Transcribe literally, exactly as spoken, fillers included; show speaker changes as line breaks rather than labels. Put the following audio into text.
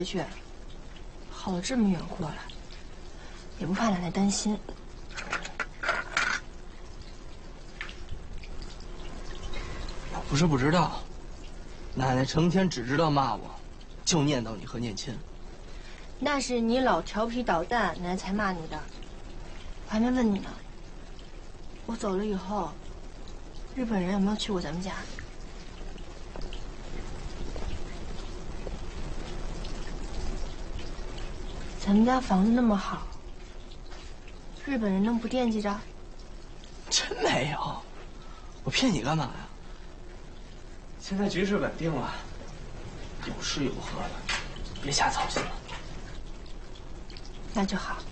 去，跑了这么远过来，也不怕奶奶担心。
我不是不知道，奶奶成天只知道骂我，就念叨你和念亲。
那是你老调皮捣蛋，奶奶才骂你的。我还没问你呢，我走了以后，日本人有没有去过咱们家？ 咱们家房子那么好，日本人能不惦记着？
真没有，我骗你干嘛呀？现在局势稳定了，有吃有喝的，别瞎操心了。
那就好。